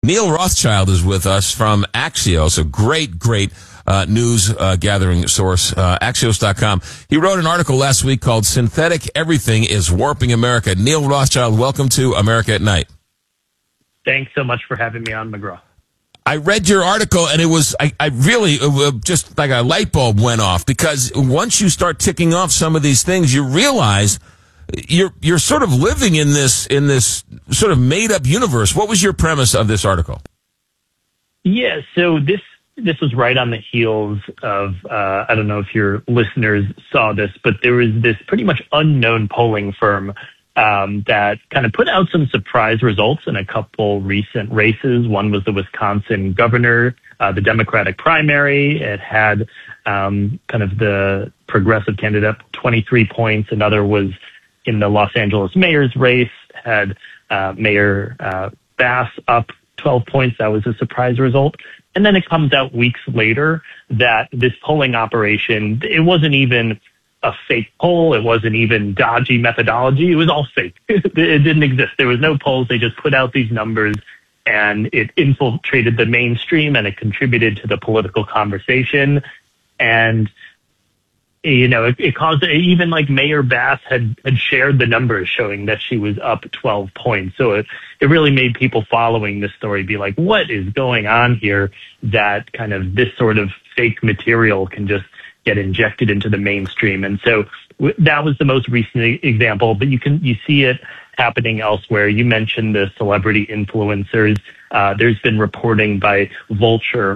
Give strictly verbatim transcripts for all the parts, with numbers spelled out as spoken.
Neil Rothschild is with us from Axios, a great, great uh, news uh, gathering source, uh, Axios dot com. He wrote an article last week called Synthetic Everything is Warping America. Neil Rothschild, welcome to America at Night. Thanks so much for having me on, McGraw. I read your article, and it was, I, I really, uh, just like a light bulb went off, because once you start ticking off some of these things, you realize you're you're sort of living in this in this sort of made-up universe. What was your premise of this article? Yeah, so this this was right on the heels of, uh, I don't know if your listeners saw this, but there was this pretty much unknown polling firm um, that kind of put out some surprise results in a couple recent races. One was the Wisconsin governor, uh, the Democratic primary. It had um, kind of the progressive candidate up twenty-three points. Another was in the Los Angeles mayor's race, had uh, Mayor uh, Bass up twelve points. That was a surprise result. And then it comes out weeks later that this polling operation, it wasn't even a fake poll. It wasn't even dodgy methodology. It was all fake. It didn't exist. There was no polls. They just put out these numbers, and it infiltrated the mainstream, and it contributed to the political conversation. And you know, it, it caused, even like Mayor Bass had, had shared the numbers showing that she was up twelve points. So it, it really made people following this story be like, what is going on here, that kind of this sort of fake material can just get injected into the mainstream. And so w- that was the most recent example, but you can, you see it happening elsewhere. You mentioned the celebrity influencers. Uh, there's been reporting by Vulture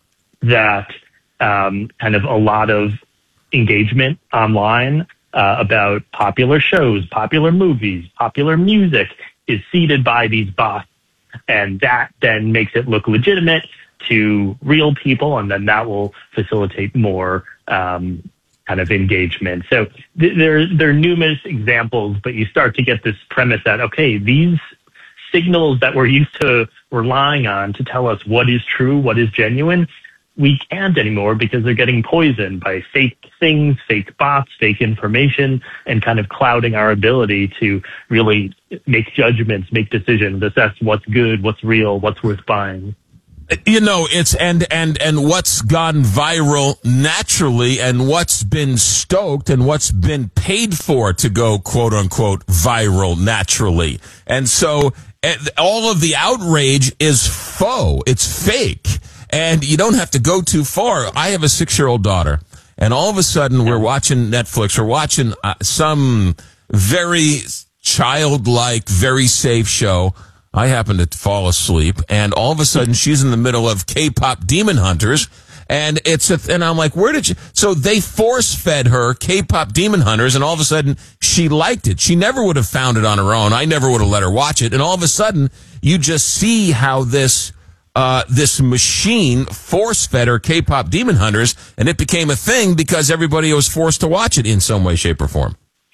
that um, kind of a lot of engagement online uh, about popular shows, popular movies, popular music is seeded by these bots. And that then makes it look legitimate to real people, and then that will facilitate more um, kind of engagement. So th- there, there are numerous examples, but you start to get this premise that, okay, these signals that we're used to relying on to tell us what is true, what is genuine, we can't anymore because they're getting poisoned by fake things, fake bots, fake information, and kind of clouding our ability to really make judgments, make decisions, assess what's good, what's real, what's worth buying. You know, it's and and and what's gone viral naturally, and what's been stoked, and what's been paid for to go quote unquote viral naturally. And so all of the outrage is faux. It's fake. And you don't have to go too far. I have a six-year-old daughter, and all of a sudden we're watching Netflix. We're watching uh, some very childlike, very safe show. I happen to fall asleep, and all of a sudden she's in the middle of K-pop Demon Hunters, and it's a, and I'm like, where did you? So they force-fed her K-pop Demon Hunters, and all of a sudden she liked it. She never would have found it on her own. I never would have let her watch it, and all of a sudden you just see how this. Uh, this machine force-fed her K-pop Demon Hunters, and it became a thing because everybody was forced to watch it in some way, shape, or form.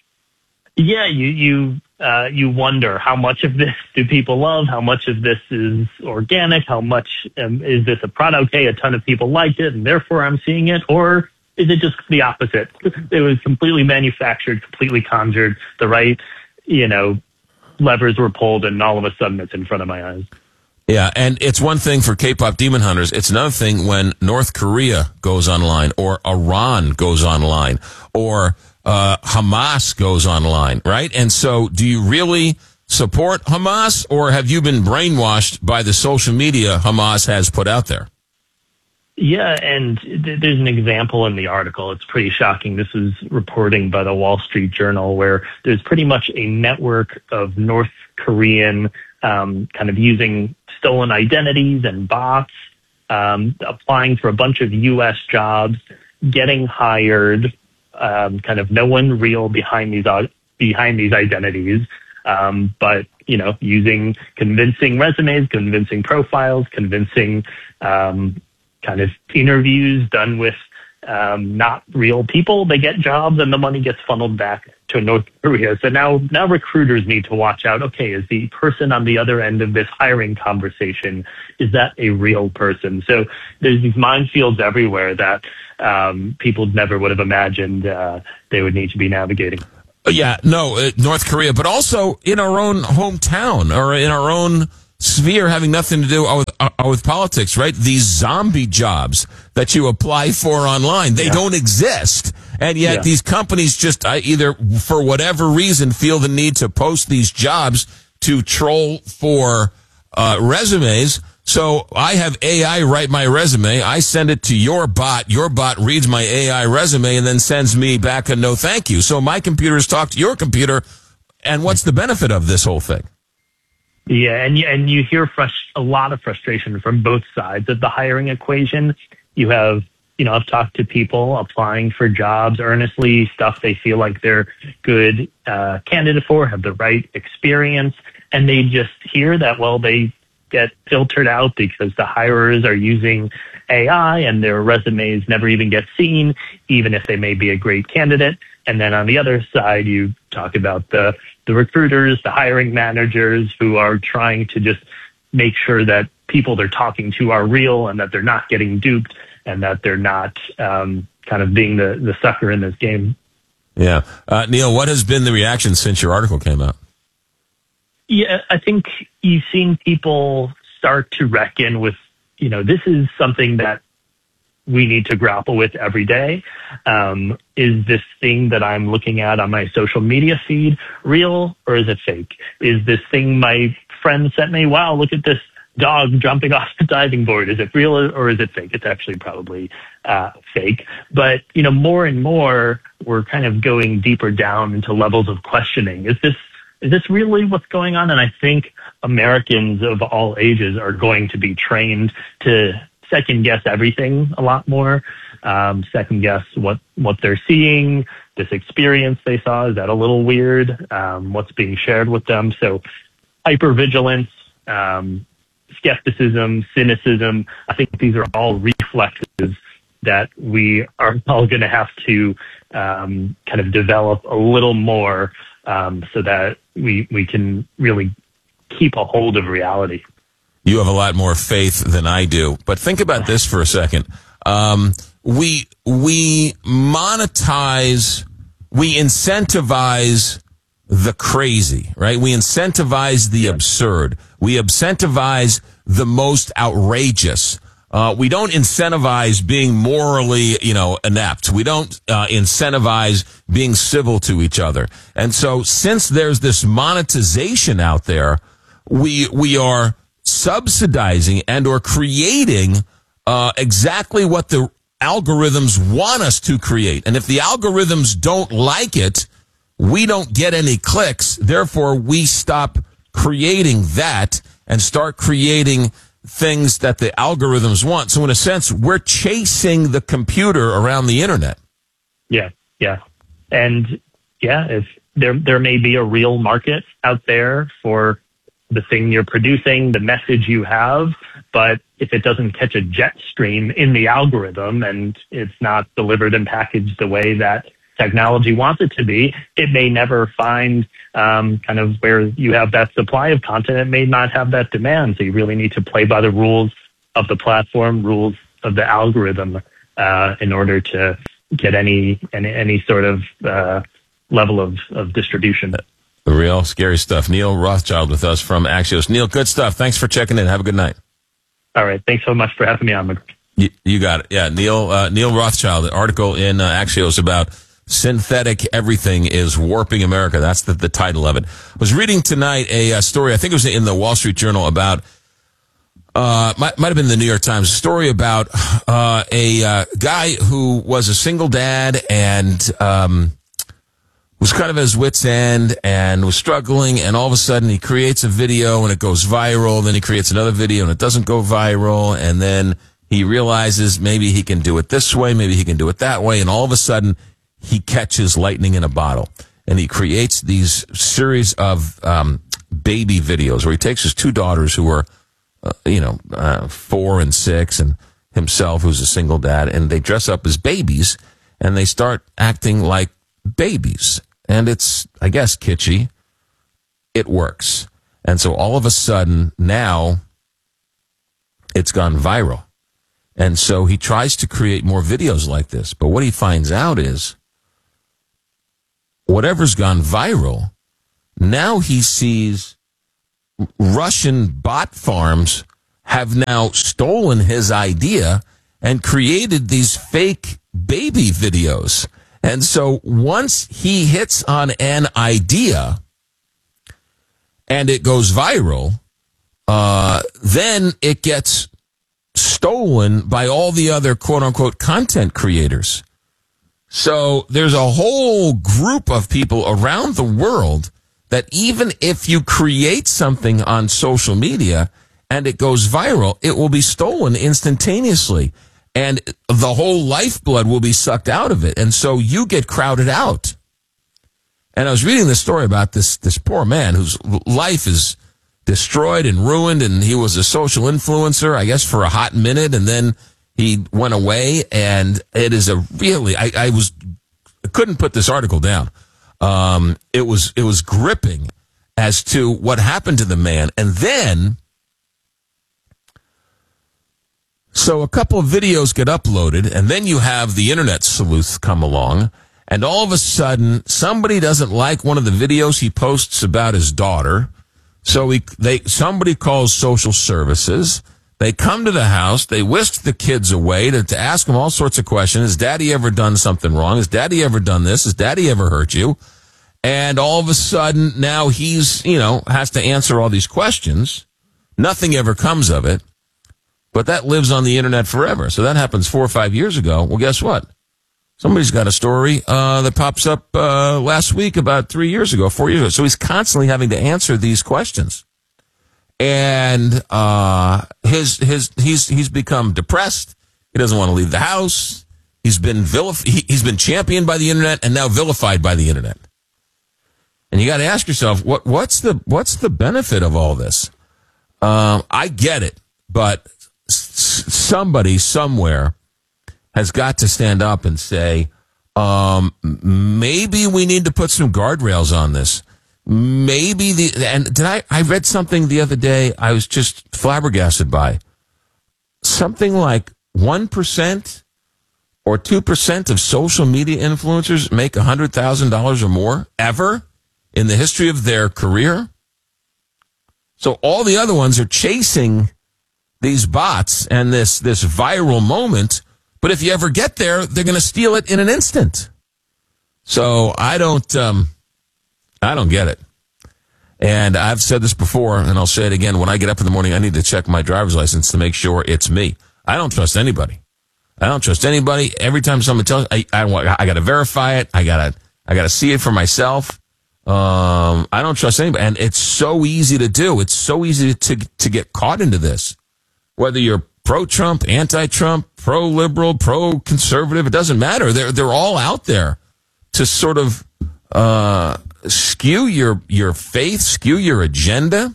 Yeah, you you uh, you wonder how much of this do people love, how much of this is organic, how much um, is this a product? Okay, a ton of people liked it, and therefore I'm seeing it, or is it just the opposite? It was completely manufactured, completely conjured. The right, you know, levers were pulled, and all of a sudden it's in front of my eyes. Yeah, and it's one thing for K-pop Demon Hunters. It's another thing when North Korea goes online, or Iran goes online, or uh, Hamas goes online, right? And so do you really support Hamas, or have you been brainwashed by the social media Hamas has put out there? Yeah, and th- there's an example in the article. It's pretty shocking. This is reporting by the Wall Street Journal, where there's pretty much a network of North Korean um, kind of using stolen identities and bots, um, applying for a bunch of U S jobs, getting hired, um, kind of no one real behind these uh, behind these identities, um, but you know, using convincing resumes, convincing profiles, convincing um, kind of interviews done with um, not real people. They get jobs, and the money gets funneled back to North Korea. So now, now recruiters need to watch out. Okay, is the person on the other end of this hiring conversation, is that a real person? So there's these minefields everywhere that um, people never would have imagined uh, they would need to be navigating. Yeah, no, uh, North Korea, but also in our own hometown or in our own sphere, having nothing to do with are with politics, right? These zombie jobs that you apply for online, they yeah. don't exist. And yet yeah. these companies just uh, either, for whatever reason, feel the need to post these jobs to troll for uh, resumes. So I have A I write my resume. I send it to your bot. Your bot reads my A I resume and then sends me back a no thank you. So my computer has talked to your computer. And what's the benefit of this whole thing? Yeah, and you, and you hear frust- a lot of frustration from both sides of the hiring equation. You have, you know, I've talked to people applying for jobs earnestly, stuff they feel like they're good uh, candidate for, have the right experience, and they just hear that, well, they get filtered out because the hirers are using A I and their resumes never even get seen, even if they may be a great candidate. And then on the other side, you talk about the, the recruiters, the hiring managers who are trying to just make sure that people they're talking to are real and that they're not getting duped and that they're not um, kind of being the, the sucker in this game. Yeah. Uh, Neil, what has been the reaction since your article came out? Yeah, I think you've seen people start to reckon with, you know, this is something that we need to grapple with every day. Um, is this thing that I'm looking at on my social media feed real or is it fake? Is this thing my friend sent me? Wow, look at this dog jumping off the diving board. Is it real or is it fake? It's actually probably uh, fake. But, you know, more and more, we're kind of going deeper down into levels of questioning. Is this Is this really what's going on? And I think Americans of all ages are going to be trained to second guess everything a lot more, um, second guess what, what they're seeing, this experience they saw. Is that a little weird? Um, what's being shared with them? So hypervigilance, um, skepticism, cynicism, I think these are all reflexes that we are all going to have to um, kind of develop a little more um, so that we we can really keep a hold of reality. You have a lot more faith than I do, but think about this for a second. Um, we we monetize, we incentivize the crazy, right? We incentivize the absurd. We incentivize the most outrageous. Uh, we don't incentivize being morally, you know, inept. We don't uh, incentivize being civil to each other. And so since there's this monetization out there, we we are subsidizing and or creating uh, exactly what the algorithms want us to create. And if the algorithms don't like it, we don't get any clicks. Therefore, we stop creating that and start creating things that the algorithms want. So in a sense, we're chasing the computer around the internet. Yeah, yeah. And yeah, if there there may be a real market out there for the thing you're producing, the message you have, but if it doesn't catch a jet stream in the algorithm and it's not delivered and packaged the way that technology wants it to be, it may never find um, kind of where you have that supply of content. It may not have that demand. So you really need to play by the rules of the platform, rules of the algorithm uh, in order to get any any, any sort of uh, level of, of distribution. The real scary stuff. Neil Rothschild with us from Axios. Neil, good stuff. Thanks for checking in. Have a good night. All right. Thanks so much for having me on. You, you got it. Yeah, Neil uh, Neil Rothschild, an article in uh, Axios about synthetic everything is warping America. That's the, the title of it. I was reading tonight a, a story, I think it was in the Wall Street Journal, about, uh, might, might have been the New York Times, a story about uh, a uh, guy who was a single dad and um, was kind of at his wit's end and was struggling, and all of a sudden he creates a video and it goes viral, then he creates another video and it doesn't go viral, and then he realizes maybe he can do it this way, maybe he can do it that way, and all of a sudden he catches lightning in a bottle, and he creates these series of um, baby videos where he takes his two daughters who are, uh, you know, uh, four and six, and himself, who's a single dad, and they dress up as babies, and they start acting like babies. And it's, I guess, kitschy. It works. And so all of a sudden, now, it's gone viral. And so he tries to create more videos like this. But what he finds out is, whatever's gone viral, now he sees Russian bot farms have now stolen his idea and created these fake baby videos. And so once he hits on an idea and it goes viral, uh, then it gets stolen by all the other quote-unquote content creators. So there's a whole group of people around the world that even if you create something on social media and it goes viral, it will be stolen instantaneously. And the whole lifeblood will be sucked out of it. And so you get crowded out. And I was reading this story about this, this poor man whose life is destroyed and ruined. And he was a social influencer, I guess, for a hot minute. And then he went away. And it is a really, I, I was, I couldn't put this article down. Um, it was, it was gripping as to what happened to the man. And then, so a couple of videos get uploaded, and then you have the internet sleuth come along, and all of a sudden, somebody doesn't like one of the videos he posts about his daughter. So he, they, somebody calls social services. They come to the house. They whisk the kids away to, to ask them all sorts of questions. Has daddy ever done something wrong? Has daddy ever done this? Has daddy ever hurt you? And all of a sudden, now he's, you know, has to answer all these questions. Nothing ever comes of it. But that lives on the internet forever. So that happens four or five years ago. Well, guess what? Somebody's got a story uh, that pops up uh, last week about three years ago, four years ago. So he's constantly having to answer these questions. And uh, his his he's he's become depressed. He doesn't want to leave the house. He's been vilif- he, he's been championed by the internet and now vilified by the internet. And you got to ask yourself, what what's the what's the benefit of all this? Um, I get it, but somebody somewhere has got to stand up and say, um, maybe we need to put some guardrails on this. Maybe the, and did I, I read something the other day I was just flabbergasted by. Something like one percent or two percent of social media influencers make one hundred thousand dollars or more ever in the history of their career. So all the other ones are chasing these bots and this, this viral moment. But if you ever get there, they're going to steal it in an instant. So I don't, um, I don't get it. And I've said this before, and I'll say it again. When I get up in the morning, I need to check my driver's license to make sure it's me. I don't trust anybody. I don't trust anybody. Every time someone tells me, I, I, I got to verify it. I got to, I got to see it for myself. Um, I don't trust anybody. And it's so easy to do. It's so easy to, to get caught into this. Whether you're pro-Trump, anti-Trump, pro-liberal, pro-conservative, it doesn't matter. They're they're all out there to sort of uh, skew your your faith, skew your agenda,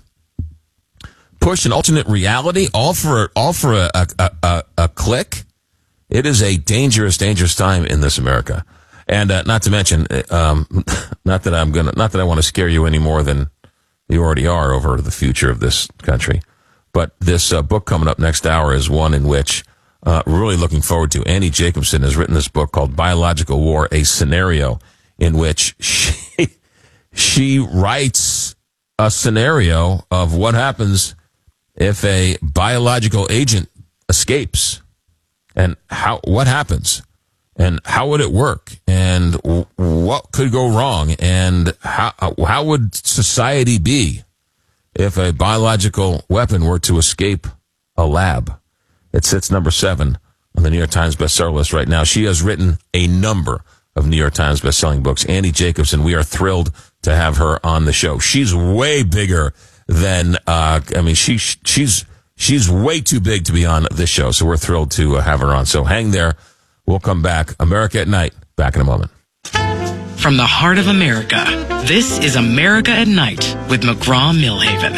push an alternate reality, all for all for a a, a, a click. It is a dangerous, dangerous time in this America, and uh, not to mention, um, not that I'm gonna, not that I want to scare you any more than you already are over the future of this country. But this uh, book coming up next hour is one in which uh, we're really looking forward to. Annie Jacobson has written this book called Biological War, a scenario in which she, she writes a scenario of what happens if a biological agent escapes and how what happens and how would it work and w- what could go wrong and how how would society be if a biological weapon were to escape a lab. It sits number seven on the New York Times bestseller list right now. She has written a number of New York Times bestselling books. Annie Jacobson, we are thrilled to have her on the show. She's way bigger than, uh, I mean, she, she's, she's way too big to be on this show. So we're thrilled to uh, have her on. So hang there. We'll come back. America at Night. Back in a moment. From the heart of America, this is America at Night with McGraw-Milhaven.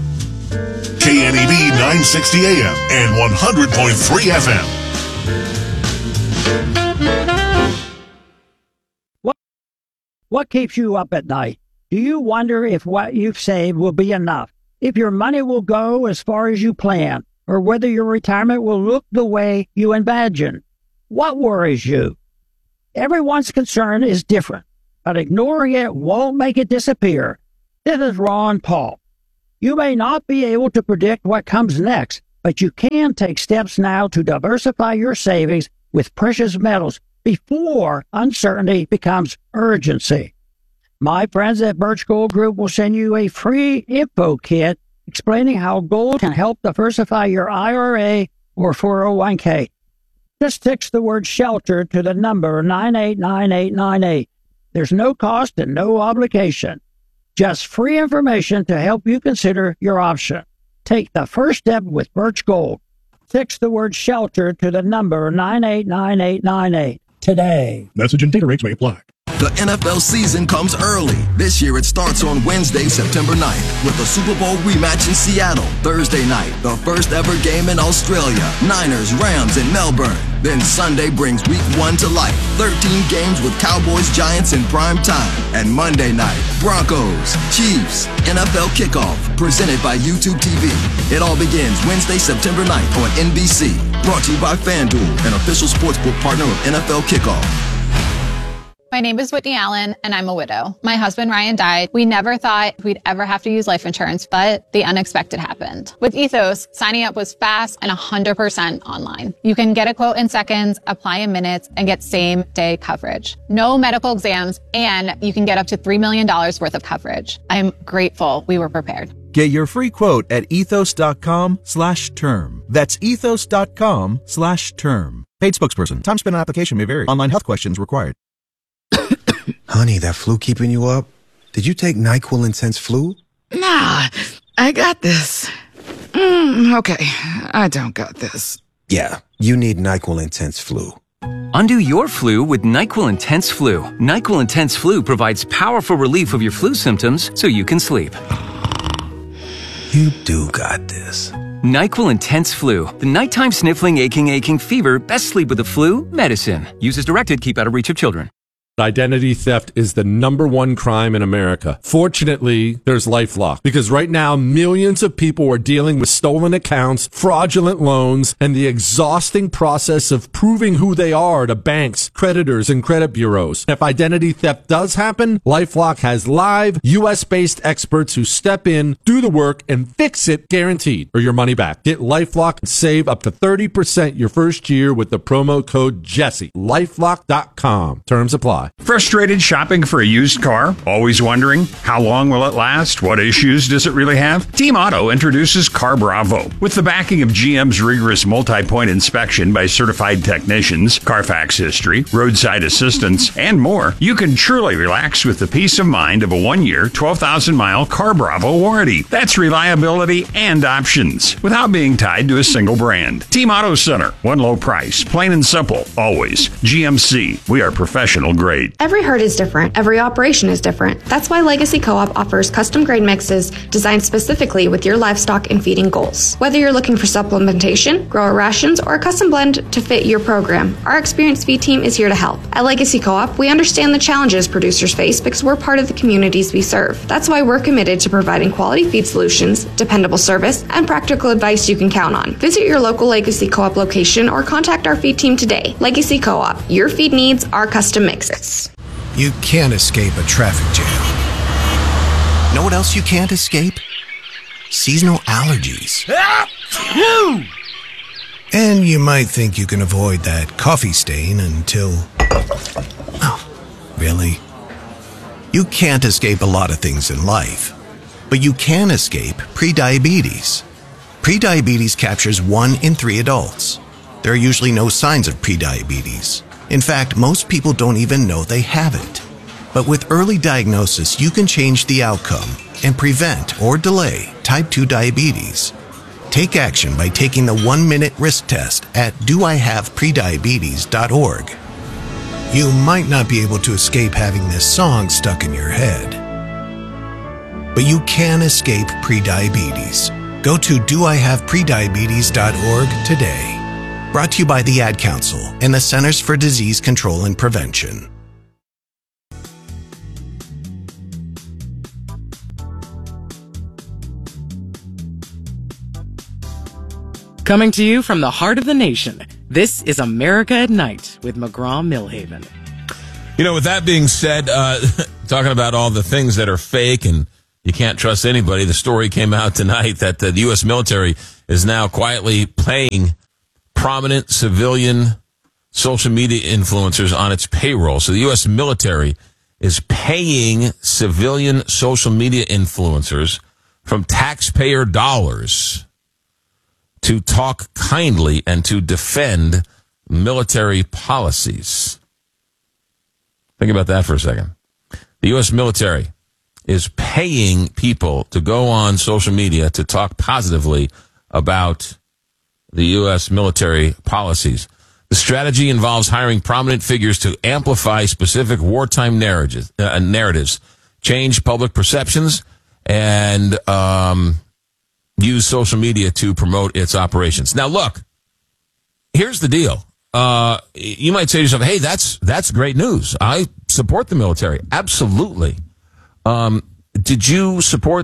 K N E B nine sixty A M and one hundred point three F M. What, what keeps you up at night? Do you wonder if what you've saved will be enough? If your money will go as far as you plan? Or whether your retirement will look the way you imagine? What worries you? Everyone's concern is different, but ignoring it won't make it disappear. This is Ron Paul. You may not be able to predict what comes next, but you can take steps now to diversify your savings with precious metals before uncertainty becomes urgency. My friends at Birch Gold Group will send you a free info kit explaining how gold can help diversify your I R A or four oh one k. Just text the word shelter to the number nine eight nine eight nine eight. There's no cost and no obligation. Just free information to help you consider your option. Take the first step with Birch Gold. Text the word shelter to the number nine eight nine eight nine eight today. Message and data rates may apply. The N F L season comes early. This year it starts on Wednesday, September ninth, with the Super Bowl rematch in Seattle. Thursday night, the first ever game in Australia. Niners, Rams in Melbourne. Then Sunday brings week one to life. thirteen games with Cowboys, Giants in prime time. And Monday night, Broncos, Chiefs, N F L kickoff, presented by YouTube T V. It all begins Wednesday, September ninth on N B C. Brought to you by FanDuel, an official sportsbook partner of N F L Kickoff. My name is Whitney Allen, and I'm a widow. My husband, Ryan, died. We never thought we'd ever have to use life insurance, but the unexpected happened. With Ethos, signing up was fast and one hundred percent online. You can get a quote in seconds, apply in minutes, and get same-day coverage. No medical exams, and you can get up to three million dollars worth of coverage. I'm grateful we were prepared. Get your free quote at ethos.com slash term. That's ethos.com slash term. Paid spokesperson. Time spent on application may vary. Online health questions required. Honey, that flu keeping you up? Did you take NyQuil Intense Flu? Nah, I got this. Mm, okay, I don't got this. Yeah, you need NyQuil Intense Flu. Undo your flu with NyQuil Intense Flu. NyQuil Intense Flu provides powerful relief of your flu symptoms so you can sleep. You do got this. NyQuil Intense Flu. The nighttime sniffling, aching, aching fever. Best sleep with the flu medicine. Use as directed. Keep out of reach of children. Identity theft is the number one crime in America. Fortunately, there's LifeLock, because right now millions of people are dealing with stolen accounts, fraudulent loans, and the exhausting process of proving who they are to banks, creditors, and credit bureaus. If identity theft does happen, LifeLock has live U S based experts who step in, do the work, and fix it guaranteed, or your money back. Get LifeLock and save up to thirty percent your first year with the promo code Jesse. LifeLock dot com. Terms apply. Frustrated shopping for a used car? Always wondering, how long will it last? What issues does it really have? Team Auto introduces Car Bravo. With the backing of G M's rigorous multi-point inspection by certified technicians, Carfax history, roadside assistance, and more, you can truly relax with the peace of mind of a one-year, twelve thousand mile Car Bravo warranty. That's reliability and options, without being tied to a single brand. Team Auto Center, one low price, plain and simple, always. G M C, we are professional grade. Every herd is different. Every operation is different. That's why Legacy Co-op offers custom grade mixes designed specifically with your livestock and feeding goals. Whether you're looking for supplementation, grower rations, or a custom blend to fit your program, our experienced feed team is here to help. At Legacy Co-op, we understand the challenges producers face because we're part of the communities we serve. That's why we're committed to providing quality feed solutions, dependable service, and practical advice you can count on. Visit your local Legacy Co-op location or contact our feed team today. Legacy Co-op, your feed needs, our custom mixes. You can't escape a traffic jam. Know what else you can't escape? Seasonal allergies. And you might think you can avoid that coffee stain until... Oh, really? You can't escape a lot of things in life, but you can escape prediabetes. Prediabetes captures one in three adults. There are usually no signs of prediabetes. In fact, most people don't even know they have it. But with early diagnosis, you can change the outcome and prevent or delay type two diabetes. Take action by taking the one-minute risk test at do I have prediabetes dot org. You might not be able to escape having this song stuck in your head, but you can escape prediabetes. Go to do I have prediabetes dot org today. Brought to you by the Ad Council and the Centers for Disease Control and Prevention. Coming to you from the heart of the nation, this is America at Night with McGraw-Millhaven. You know, with that being said, uh, talking about all the things that are fake and you can't trust anybody, the story came out tonight that the U S military is now quietly paying prominent civilian social media influencers on its payroll. So the U S military is paying civilian social media influencers from taxpayer dollars to talk kindly and to defend military policies. Think about that for a second. The U S military is paying people to go on social media to talk positively about the U S military policies. The strategy involves hiring prominent figures to amplify specific wartime narratives, uh, narratives, change public perceptions, and um, use social media to promote its operations. Now, look, here's the deal. Uh, you might say to yourself, hey, that's that's great news. I support the military. Absolutely. Um, did you support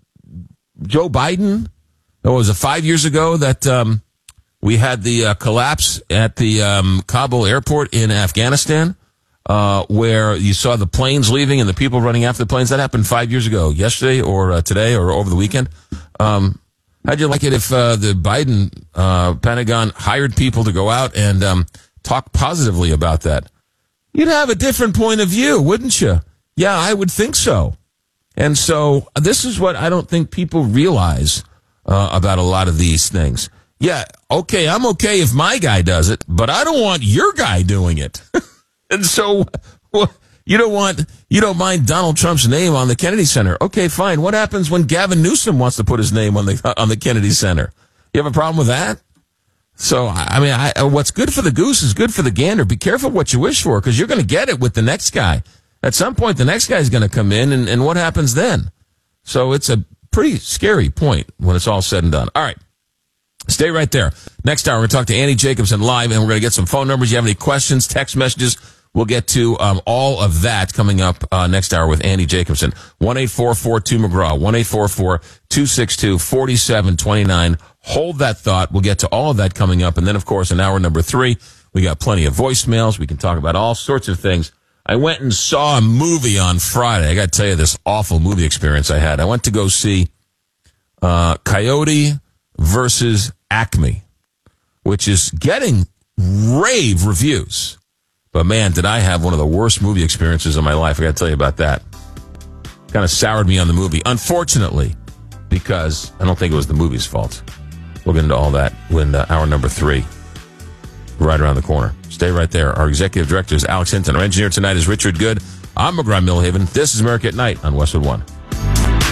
Joe Biden? It was it five years ago that um, we had the uh, collapse at the um, Kabul airport in Afghanistan, uh, where you saw the planes leaving and the people running after the planes. That happened five years ago, yesterday or uh, today or over the weekend. Um, how'd you like it if uh, the Biden uh, Pentagon hired people to go out and um, talk positively about that? You'd have a different point of view, wouldn't you? Yeah, I would think so. And so this is what I don't think people realize uh, about a lot of these things. Yeah, okay, I'm okay if my guy does it, but I don't want your guy doing it. And so well, you don't want, you don't mind Donald Trump's name on the Kennedy Center. Okay, fine. What happens when Gavin Newsom wants to put his name on the on the Kennedy Center? You have a problem with that? So, I mean, I, what's good for the goose is good for the gander. Be careful what you wish for, because you're going to get it with the next guy. At some point, the next guy's going to come in, and, and what happens then? So it's a pretty scary point when it's all said and done. All right. Stay right there. Next hour, we're going to talk to Annie Jacobson live, and we're going to get some phone numbers. You have any questions, text messages? We'll get to um, all of that coming up uh, next hour with Annie Jacobson. one eight four four two McGraw, one eight four four two six two four seven two nine. Hold that thought. We'll get to all of that coming up. And then, of course, in hour number three, we got plenty of voicemails. We can talk about all sorts of things. I went and saw a movie on Friday. I got to tell you this awful movie experience I had. I went to go see uh, Coyote versus Acme, which is getting rave reviews. But, man, did I have one of the worst movie experiences of my life. I got to tell you about that. Kind of soured me on the movie, unfortunately, because I don't think it was the movie's fault. We'll get into all that when uh, hour number three, right around the corner. Stay right there. Our executive director is Alex Hinton. Our engineer tonight is Richard Good. I'm McGraw Millhaven. This is America at Night on Westwood One.